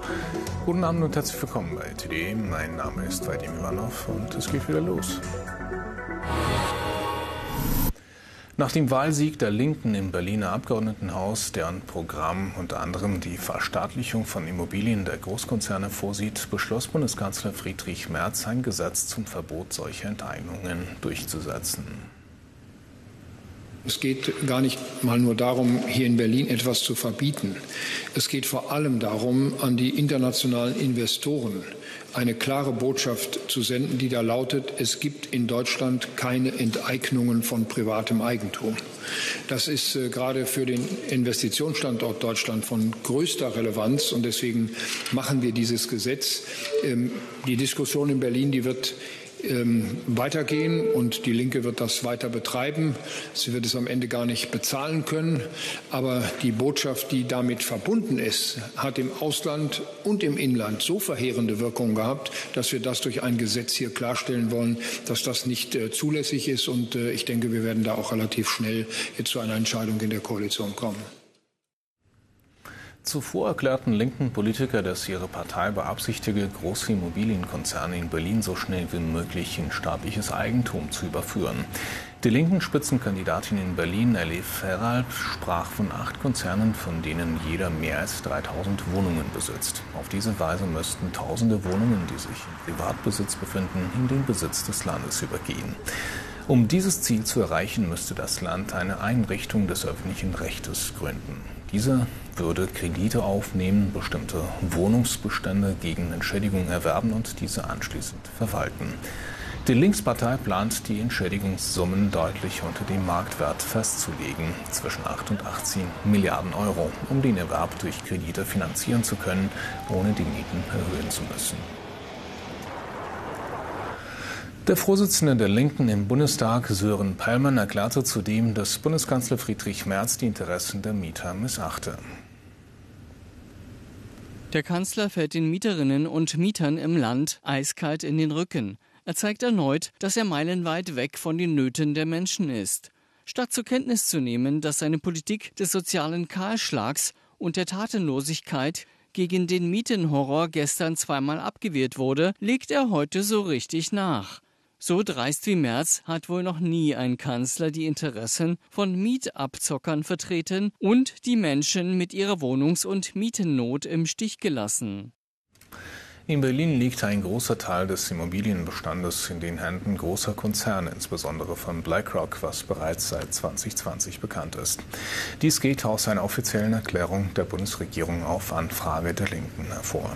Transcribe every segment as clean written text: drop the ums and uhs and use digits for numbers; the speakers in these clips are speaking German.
Guten Abend und herzlich willkommen bei TD. Mein Name ist Vadim Ivanov und es geht wieder los. Nach dem Wahlsieg der Linken im Berliner Abgeordnetenhaus, deren Programm unter anderem die Verstaatlichung von Immobilien der Großkonzerne vorsieht, beschloss Bundeskanzler Friedrich Merz, ein Gesetz zum Verbot solcher Enteignungen durchzusetzen. Es geht gar nicht mal nur darum, hier in Berlin etwas zu verbieten. Es geht vor allem darum, an die internationalen Investoren eine klare Botschaft zu senden, die da lautet: Es gibt in Deutschland keine Enteignungen von privatem Eigentum. Das ist gerade für den Investitionsstandort Deutschland von größter Relevanz, und deswegen machen wir dieses Gesetz. Die Diskussion in Berlin, die wird weitergehen, und die Linke wird das weiter betreiben. Sie wird es am Ende gar nicht bezahlen können. Aber die Botschaft, die damit verbunden ist, hat im Ausland und im Inland so verheerende Wirkung gehabt, dass wir das durch ein Gesetz hier klarstellen wollen, dass das nicht zulässig ist. Und ich denke, wir werden da auch relativ schnell jetzt zu einer Entscheidung in der Koalition kommen. Zuvor erklärten linken Politiker, dass ihre Partei beabsichtige, große Immobilienkonzerne in Berlin so schnell wie möglich in staatliches Eigentum zu überführen. Die linken Spitzenkandidatin in Berlin, Elli Ferralp, sprach von 8 Konzernen, von denen jeder mehr als 3000 Wohnungen besitzt. Auf diese Weise müssten tausende Wohnungen, die sich im Privatbesitz befinden, in den Besitz des Landes übergehen. Um dieses Ziel zu erreichen, müsste das Land eine Einrichtung des öffentlichen Rechtes gründen. Diese würde Kredite aufnehmen, bestimmte Wohnungsbestände gegen Entschädigung erwerben und diese anschließend verwalten. Die Linkspartei plant, die Entschädigungssummen deutlich unter dem Marktwert festzulegen, zwischen 8 und 18 Milliarden Euro, um den Erwerb durch Kredite finanzieren zu können, ohne die Mieten erhöhen zu müssen. Der Vorsitzende der Linken im Bundestag, Sören Pellmann, erklärte zudem, dass Bundeskanzler Friedrich Merz die Interessen der Mieter missachte. Der Kanzler fällt den Mieterinnen und Mietern im Land eiskalt in den Rücken. Er zeigt erneut, dass er meilenweit weg von den Nöten der Menschen ist. Statt zur Kenntnis zu nehmen, dass seine Politik des sozialen Kahlschlags und der Tatenlosigkeit gegen den Mietenhorror gestern zweimal abgewehrt wurde, legt er heute so richtig nach. So dreist wie Merz hat wohl noch nie ein Kanzler die Interessen von Mietabzockern vertreten und die Menschen mit ihrer Wohnungs- und Mietennot im Stich gelassen. In Berlin liegt ein großer Teil des Immobilienbestandes in den Händen großer Konzerne, insbesondere von BlackRock, was bereits seit 2020 bekannt ist. Dies geht aus einer offiziellen Erklärung der Bundesregierung auf Anfrage der Linken hervor.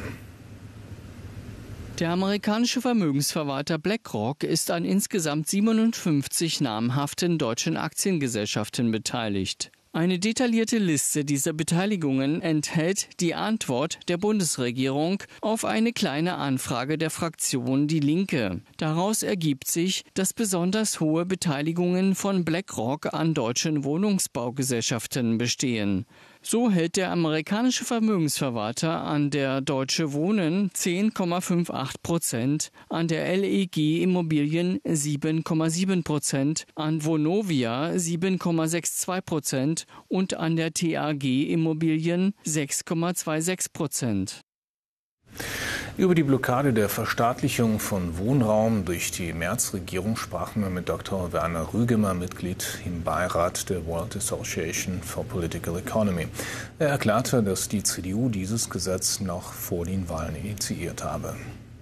Der amerikanische Vermögensverwalter BlackRock ist an insgesamt 57 namhaften deutschen Aktiengesellschaften beteiligt. Eine detaillierte Liste dieser Beteiligungen enthält die Antwort der Bundesregierung auf eine kleine Anfrage der Fraktion Die Linke. Daraus ergibt sich, dass besonders hohe Beteiligungen von BlackRock an deutschen Wohnungsbaugesellschaften bestehen. So hält der amerikanische Vermögensverwalter an der Deutsche Wohnen 10,58%, an der LEG Immobilien 7,7%, an Vonovia 7,62% und an der TAG Immobilien 6,26%. Über die Blockade der Verstaatlichung von Wohnraum durch die Merz-Regierung sprachen wir mit Dr. Werner Rügemer, Mitglied im Beirat der World Association for Political Economy. Er erklärte, dass die CDU dieses Gesetz noch vor den Wahlen initiiert habe.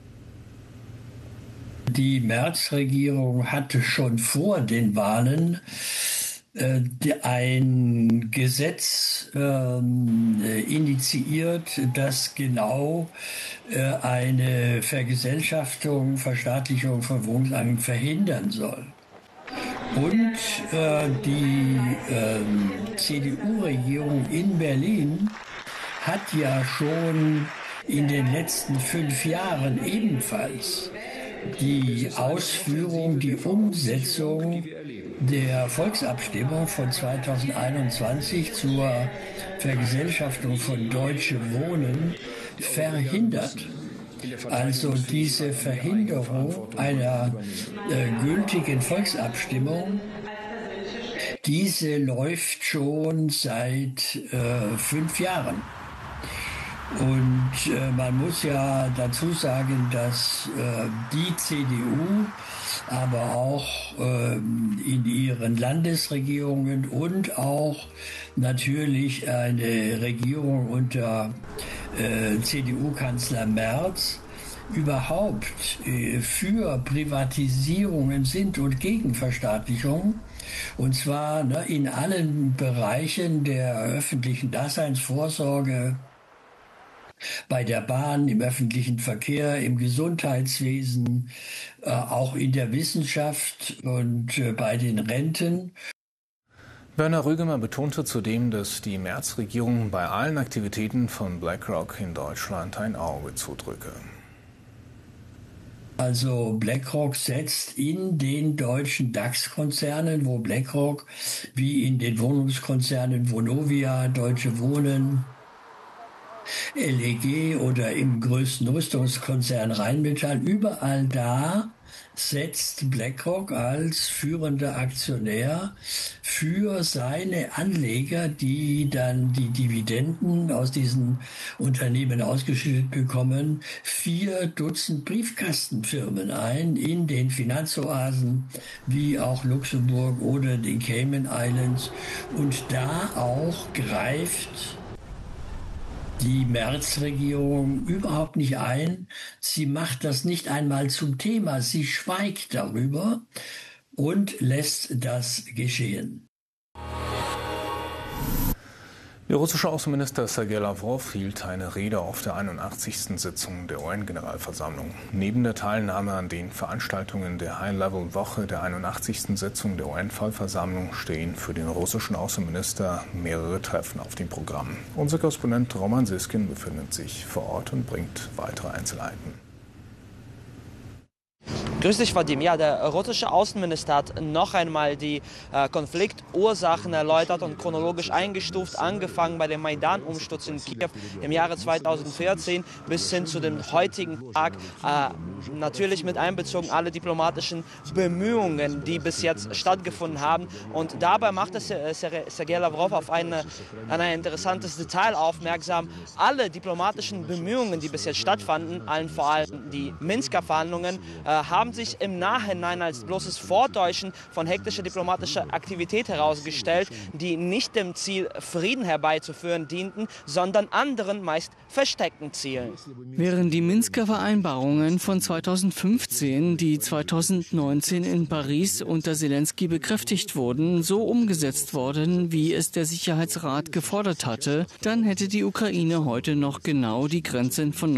Die Merz-Regierung hatte schon vor den Wahlen ein Gesetz initiiert, das genau eine Verstaatlichung von Wohnungen verhindern soll. Und die CDU-Regierung in Berlin hat ja schon in den letzten 5 Jahren ebenfalls die Ausführung, die Umsetzung der Volksabstimmung von 2021 zur Vergesellschaftung von Deutsche Wohnen verhindert. Also diese Verhinderung einer gültigen Volksabstimmung, diese läuft schon seit 5 Jahren. Und man muss ja dazu sagen, dass die CDU, aber auch in ihren Landesregierungen und auch natürlich eine Regierung unter CDU-Kanzler Merz überhaupt für Privatisierungen sind und gegen Verstaatlichung. Und zwar in allen Bereichen der öffentlichen Daseinsvorsorge, bei der Bahn, im öffentlichen Verkehr, im Gesundheitswesen, auch in der Wissenschaft und bei den Renten. Werner Rügemer betonte zudem, dass die Merz-Regierung bei allen Aktivitäten von BlackRock in Deutschland ein Auge zudrücke. Also BlackRock setzt in den deutschen DAX-Konzernen, wo BlackRock wie in den Wohnungskonzernen Vonovia, Deutsche Wohnen, LEG oder im größten Rüstungskonzern Rheinmetall, überall da setzt BlackRock als führender Aktionär für seine Anleger, die dann die Dividenden aus diesen Unternehmen ausgeschüttet bekommen, 4 Dutzend Briefkastenfirmen ein in den Finanzoasen wie auch Luxemburg oder den Cayman Islands. Und da auch greift die Merz-Regierung überhaupt nicht ein. Sie macht das nicht einmal zum Thema. Sie schweigt darüber und lässt das geschehen. Der russische Außenminister Sergei Lavrov hielt eine Rede auf der 81. Sitzung der UN-Generalversammlung. Neben der Teilnahme an den Veranstaltungen der High-Level-Woche der 81. Sitzung der UN-Vollversammlung stehen für den russischen Außenminister mehrere Treffen auf dem Programm. Unser Korrespondent Roman Siskin befindet sich vor Ort und bringt weitere Einzelheiten. Grüß dich, Vadim. Ja, der russische Außenminister hat noch einmal die Konfliktursachen erläutert und chronologisch eingestuft, angefangen bei dem Maidan-Umsturz in Kiew im Jahre 2014 bis hin zu dem heutigen Tag. Natürlich mit einbezogen alle diplomatischen Bemühungen, die bis jetzt stattgefunden haben. Und dabei macht es Sergei Lavrov auf ein interessantes Detail aufmerksam. Alle diplomatischen Bemühungen, die bis jetzt stattfanden, vor allem die Minsker Verhandlungen, haben sich im Nachhinein als bloßes Vortäuschen von hektischer diplomatischer Aktivität herausgestellt, die nicht dem Ziel, Frieden herbeizuführen dienten, sondern anderen, meist versteckten Zielen. Während die Minsker Vereinbarungen von 2015, die 2019 in Paris unter Zelensky bekräftigt wurden, so umgesetzt worden, wie es der Sicherheitsrat gefordert hatte, dann hätte die Ukraine heute noch genau die Grenzen von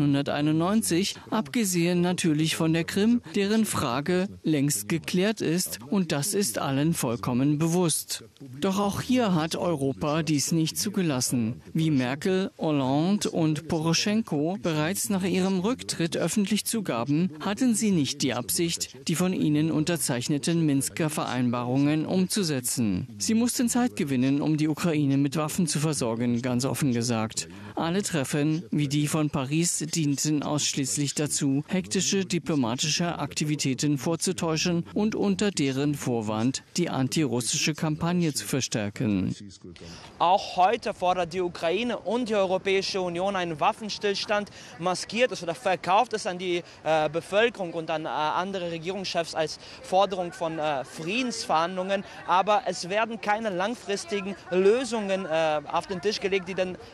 1991, abgesehen natürlich von der Krim, deren Frage längst geklärt ist, und das ist allen vollkommen bewusst. Doch auch hier hat Europa dies nicht zugelassen. Wie Merkel, Hollande und Poroschenko bereits nach ihrem Rücktritt öffentlich zugaben, hatten sie nicht die Absicht, die von ihnen unterzeichneten Minsker Vereinbarungen umzusetzen. Sie mussten Zeit gewinnen, um die Ukraine mit Waffen zu versorgen, ganz offen gesagt. Alle Treffen, wie die von Paris, dienten ausschließlich dazu, hektische diplomatische Aktivitäten vorzutäuschen und unter deren Vorwand die antirussische Kampagne zu verstärken. Auch heute fordert die Ukraine und die Europäische Union einen Waffenstillstand, maskiert es oder verkauft es an die Bevölkerung und an andere Regierungschefs als Forderung von Friedensverhandlungen. Aber es werden keine langfristigen Lösungen auf den Tisch gelegt, die den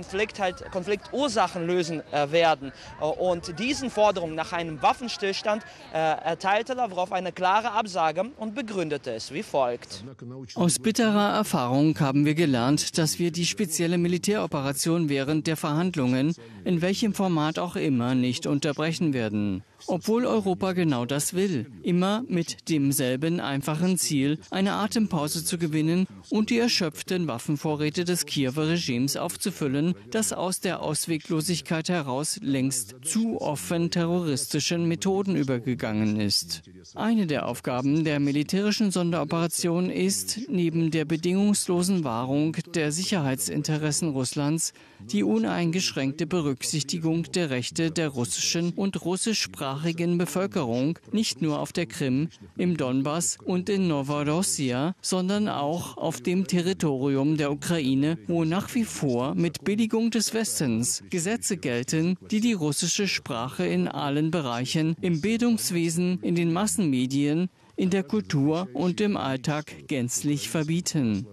Konfliktursachen lösen werden. Und diesen Forderungen nach einem Waffenstillstand erteilte Lavrov eine klare Absage und begründete es wie folgt. Aus bitterer Erfahrung haben wir gelernt, dass wir die spezielle Militäroperation während der Verhandlungen, in welchem Format auch immer, nicht unterbrechen werden. Obwohl Europa genau das will, immer mit demselben einfachen Ziel, eine Atempause zu gewinnen und die erschöpften Waffenvorräte des Kiewer Regimes aufzufüllen, das aus der Ausweglosigkeit heraus längst zu offen terroristischen Methoden übergegangen ist. Eine der Aufgaben der militärischen Sonderoperation ist, neben der bedingungslosen Wahrung der Sicherheitsinteressen Russlands, die uneingeschränkte Berücksichtigung der Rechte der russischen und russischsprachigen russischsprachigen Bevölkerung, nicht nur auf der Krim, im Donbass und in Novorossia, sondern auch auf dem Territorium der Ukraine, wo nach wie vor mit Billigung des Westens Gesetze gelten, die die russische Sprache in allen Bereichen, im Bildungswesen, in den Massenmedien, in der Kultur und im Alltag gänzlich verbieten.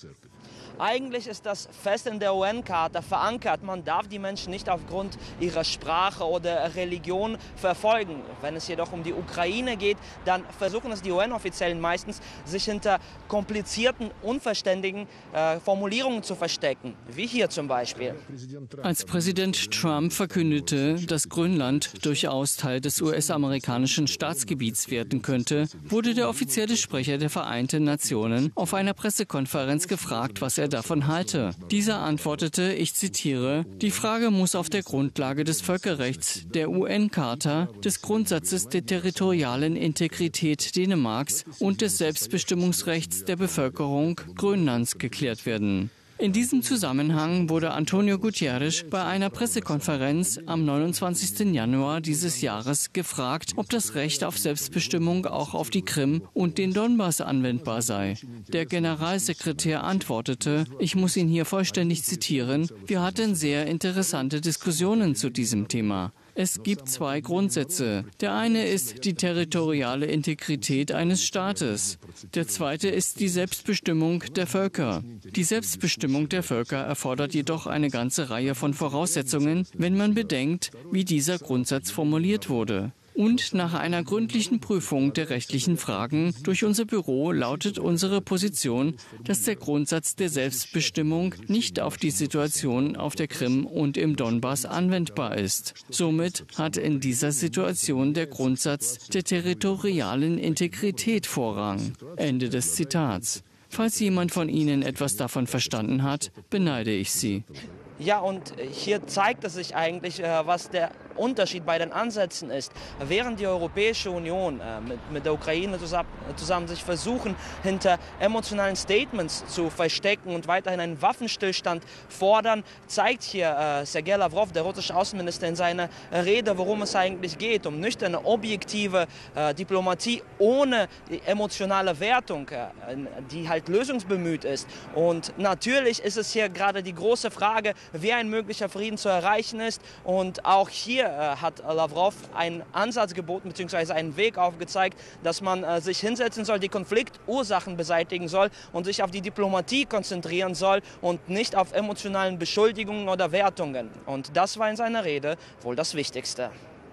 Eigentlich ist das fest in der UN-Charta verankert. Man darf die Menschen nicht aufgrund ihrer Sprache oder Religion verfolgen. Wenn es jedoch um die Ukraine geht, dann versuchen es die UN-Offiziellen meistens, sich hinter komplizierten, unverständigen Formulierungen zu verstecken, wie hier zum Beispiel. Als Präsident Trump verkündete, dass Grönland durchaus Teil des US-amerikanischen Staatsgebiets werden könnte, wurde der offizielle Sprecher der Vereinten Nationen auf einer Pressekonferenz gefragt, was er davon halte. Dieser antwortete, ich zitiere, die Frage muss auf der Grundlage des Völkerrechts, der UN-Charta, des Grundsatzes der territorialen Integrität Dänemarks und des Selbstbestimmungsrechts der Bevölkerung Grönlands geklärt werden. In diesem Zusammenhang wurde Antonio Guterres bei einer Pressekonferenz am 29. Januar dieses Jahres gefragt, ob das Recht auf Selbstbestimmung auch auf die Krim und den Donbass anwendbar sei. Der Generalsekretär antwortete, ich muss ihn hier vollständig zitieren, wir hatten sehr interessante Diskussionen zu diesem Thema. Es gibt zwei Grundsätze. Der eine ist die territoriale Integrität eines Staates. Der zweite ist die Selbstbestimmung der Völker. Die Selbstbestimmung der Völker erfordert jedoch eine ganze Reihe von Voraussetzungen, wenn man bedenkt, wie dieser Grundsatz formuliert wurde. Und nach einer gründlichen Prüfung der rechtlichen Fragen durch unser Büro lautet unsere Position, dass der Grundsatz der Selbstbestimmung nicht auf die Situation auf der Krim und im Donbass anwendbar ist. Somit hat in dieser Situation der Grundsatz der territorialen Integrität Vorrang. Ende des Zitats. Falls jemand von Ihnen etwas davon verstanden hat, beneide ich Sie. Ja, und hier zeigt es sich eigentlich, was der Unterschied bei den Ansätzen ist. Während die Europäische Union mit der Ukraine zusammen sich versuchen, hinter emotionalen Statements zu verstecken und weiterhin einen Waffenstillstand fordern, zeigt hier Sergei Lavrov, der russische Außenminister, in seiner Rede, worum es eigentlich geht, um nüchterne, objektive Diplomatie ohne die emotionale Wertung, die halt lösungsbemüht ist. Und natürlich ist es hier gerade die große Frage, wie ein möglicher Frieden zu erreichen ist. Und auch hier hat Lavrov einen Ansatz geboten bzw. einen Weg aufgezeigt, dass man sich hinsetzen soll, die Konfliktursachen beseitigen soll und sich auf die Diplomatie konzentrieren soll und nicht auf emotionalen Beschuldigungen oder Wertungen. Und das war in seiner Rede wohl das Wichtigste.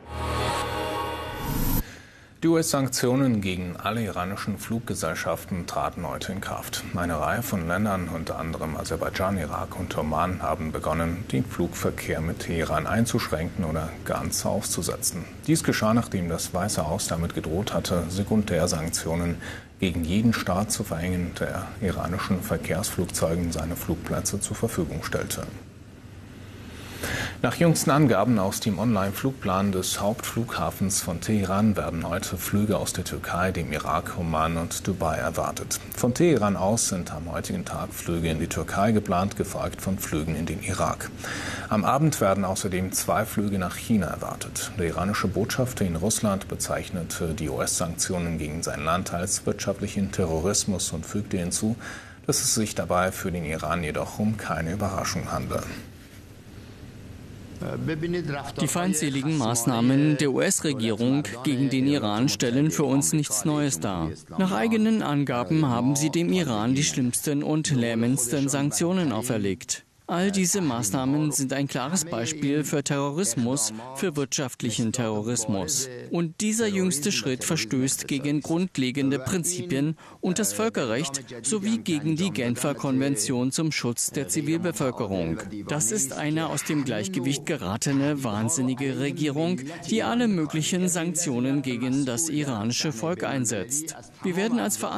Die US-Sanktionen gegen alle iranischen Fluggesellschaften traten heute in Kraft. Eine Reihe von Ländern, unter anderem Aserbaidschan, Irak und Oman, haben begonnen, den Flugverkehr mit Teheran einzuschränken oder ganz auszusetzen. Dies geschah, nachdem das Weiße Haus damit gedroht hatte, Sekundärsanktionen gegen jeden Staat zu verhängen, der iranischen Verkehrsflugzeugen seine Flugplätze zur Verfügung stellte. Nach jüngsten Angaben aus dem Online-Flugplan des Hauptflughafens von Teheran werden heute Flüge aus der Türkei, dem Irak, Oman und Dubai erwartet. Von Teheran aus sind am heutigen Tag Flüge in die Türkei geplant, gefolgt von Flügen in den Irak. Am Abend werden außerdem 2 Flüge nach China erwartet. Der iranische Botschafter in Russland bezeichnete die US-Sanktionen gegen sein Land als wirtschaftlichen Terrorismus und fügte hinzu, dass es sich dabei für den Iran jedoch um keine Überraschung handle. Die feindseligen Maßnahmen der US-Regierung gegen den Iran stellen für uns nichts Neues dar. Nach eigenen Angaben haben sie dem Iran die schlimmsten und lähmendsten Sanktionen auferlegt. All diese Maßnahmen sind ein klares Beispiel für Terrorismus, für wirtschaftlichen Terrorismus. Und dieser jüngste Schritt verstößt gegen grundlegende Prinzipien und das Völkerrecht sowie gegen die Genfer Konvention zum Schutz der Zivilbevölkerung. Das ist eine aus dem Gleichgewicht geratene, wahnsinnige Regierung, die alle möglichen Sanktionen gegen das iranische Volk einsetzt. Wir werden als